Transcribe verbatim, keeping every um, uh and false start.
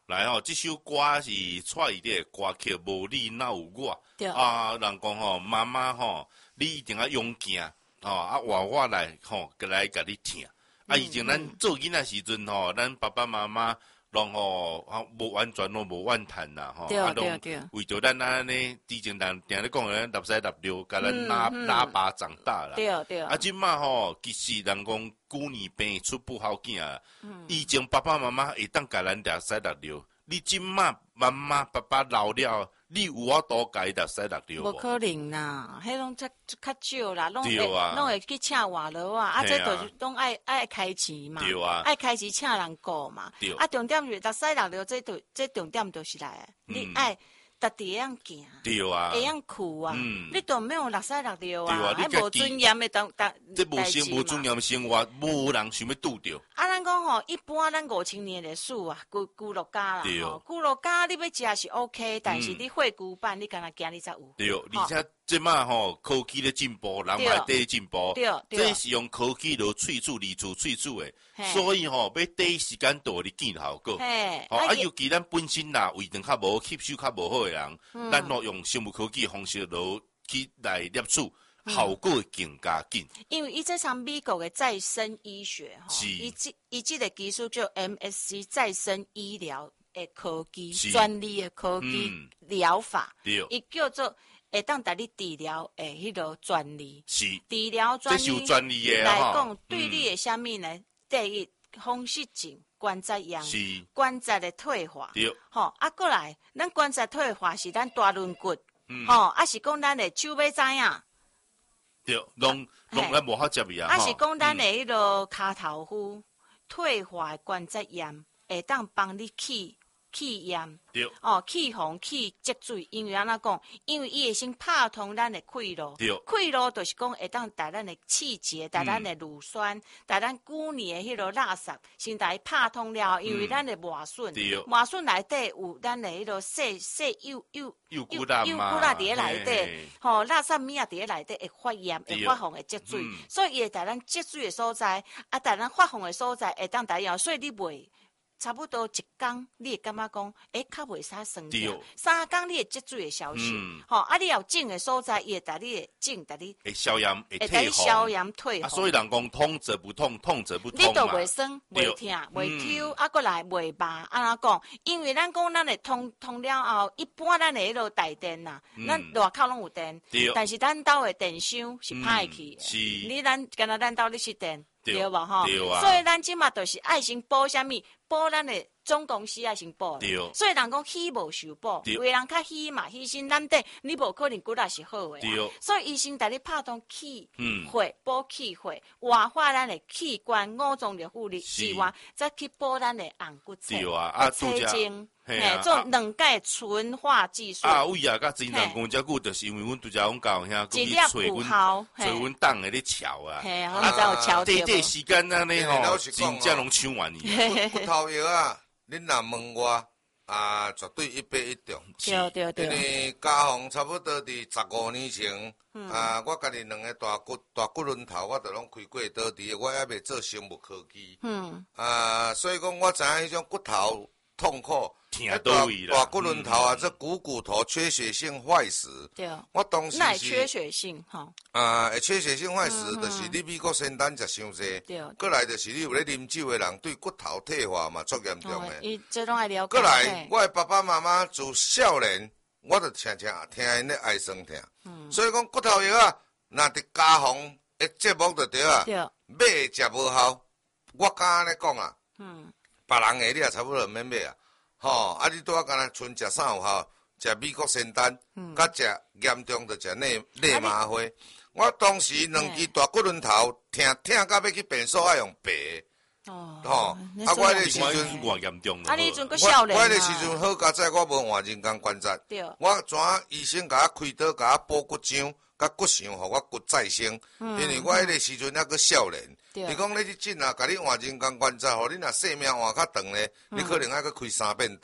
来吼，这首歌是蔡依林的歌曲，无你哪有我。 对啊，人讲吼，妈妈吼，你一定要勇敢，吼啊，换我来吼，来甲你听。啊，以前咱做囡仔时阵吼，咱爸爸妈妈拢吼啊无完全拢无怨叹啦，吼，啊，拢为着咱安尼，之前人定咧讲咱六四六六，甲咱拉拉拔长大啦。 对对。 啊，即摆吼，其实人讲旧年病出不好囝啊。以前爸爸妈妈会当甲咱六四六六，你即摆妈妈爸爸老了。你有法度家六四六六无？ 无可能啦，迄拢较较少啦，拢会拢、啊、 会去请外劳啊，啊，这就是拢爱爱开钱嘛， 对啊， 爱开钱请人顾嘛，啊，重点是六四六六，这就这重点就是来，嗯、你爱。逐地会样行， 对啊， 会样酷啊， 嗯、 你都没有六四六六啊， 还无尊严的当当这无生无尊严的生活，无人想要拄着。 啊，咱讲吼，一般咱五千年历史啊，古古乐家啦，吼，古乐家你要食是 OK， 但是你会古板，你敢若今日才有。 对，而且即摆吼科技咧进步，人嘛在进步， 对， 这是用科技落萃取、离出萃取的，所以吼要第一时间都你见效果。吼啊，尤其咱本身啦，胃肠较无吸收较无好的人，咱咯用生物科技方式落去来摄取。效果会更加紧， 因为伊这场美国的再生医学吼，伊即伊即个技术叫 M S C 再生医疗的科技专利的科技疗法，伊叫做会当带你治疗的迄个专利， 是治疗专利， 这是有专利的来讲，对你的虾米呢？第一，风湿症、关节炎、关节的退化，吼啊，过来，咱关节退化是咱大轮骨，吼啊是讲咱的手尾知影。 对，拢拢咱无好接伊啊！ 啊是讲咱的迄个骹头夫退化关节炎，会当帮你去去炎。 对。 哦，去红去积水，因为安怎讲？因为伊会先拍通咱的溃路。 对。 溃路就是讲会当带咱的气节，带咱的乳酸，带咱旧年的迄个垃圾，先带拍通了。因为咱的外损，外损内底有咱的迄个细细幼幼。 幼骨啦嘛，幼骨啦伫内底，吼，垃圾物啊伫内底会发炎，会发红会积水，嗯、所以伊会带咱积水的所在，啊，带咱发红的所在会当带了，所以你袂差不多一工，你会感觉讲，诶，较袂使生掉，三工你会积水会消失，吼、嗯，啊，你有种的所在，伊会带你种，带你会消炎，会退红，消炎退红。 啊，所以人讲痛则不痛，痛则不痛你都袂酸，袂痛，袂抽，啊，过来袂麻，安怎讲？因为咱讲咱的通通了后，一般咱的迄落带电呐，咱外口拢有电，但是咱兜的电箱是歹去，是，你咱敢若咱兜咧是电。对吧？吼，所以咱即马就是爱先补啥物，补咱的总公司爱先补。所以人讲虚无受补，有的人较虚嘛，牺牲咱底，你无可能骨力是好的。所以医生带你拍通气血，补气血，活化咱的器官、五脏六腑之外，再去补咱的红骨髓、髓精。嘿，做两界纯化技术。 啊，为啊，甲真人讲遮久，就是因为阮拄则讲教遐， 去找阮， 找阮党的咧瞧啊。 嘿，我知有瞧着。 短短时间安尼吼，真正拢抢完伊。 骨头药啊，恁若问我啊，绝对一百一中。 对对对。 因为家宏差不多伫十五年前，啊，我家己两个大骨大骨轮头，我都拢开过倒伫，我还袂做生物科技。嗯。啊，所以讲我知影迄种骨头痛苦。大大骨轮头啊，这股骨头缺血性坏死。 对， 我当时是缺血性哈。 啊，会缺血性坏死，就是你美国仙丹食伤济。对。过来就是你有咧啉酒的人，对骨头退化嘛，足严重的。 伊这种爱了解。 过来，我的爸爸妈妈自少年，我就常常听因咧唉酸疼。嗯。所以讲骨头药啊，若伫家宏的节目就对啊。对。买食无效，我敢安尼讲啊。嗯。别人的你也差不多免买啊。吼，啊！你拄仔敢若剩食啥有效？食美国仙丹，甲食严重就食内内麻花。我当时两支大骨轮头，疼疼到要去便所爱用白。哦。吼，啊！我迄个时阵偌严重。 啊！你阵个少年我迄个时阵好佳在，我无换人工关节。对。我怎医生甲我开刀，甲我补骨浆，甲骨相，互我骨再生。嗯。因为我迄个时阵还阁少年。你讲你去诊啊，甲你换人工关节，互你若性命换较长咧，你可能还阁开三遍